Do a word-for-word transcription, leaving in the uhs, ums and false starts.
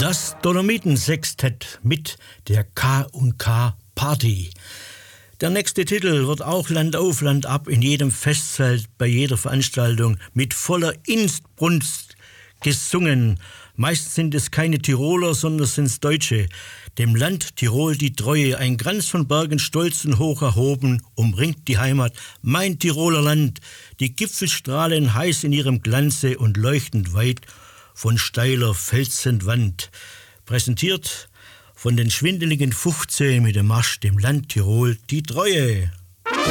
Das Dolomiten-Sextett mit der K und K Party. Der nächste Titel wird auch Land auf, Land ab in jedem Festzelt, bei jeder Veranstaltung mit voller Inbrunst gesungen. Meist sind es keine Tiroler, sondern sind es Deutsche. Dem Land Tirol die Treue, ein Kranz von Bergen stolz und hoch erhoben, umringt die Heimat, mein Tiroler Land. Die Gipfel strahlen heiß in ihrem Glanze und leuchtend weit von steiler Felsenwand. Präsentiert von den schwindeligen fünfzehn mit dem Marsch dem Land Tirol die Treue.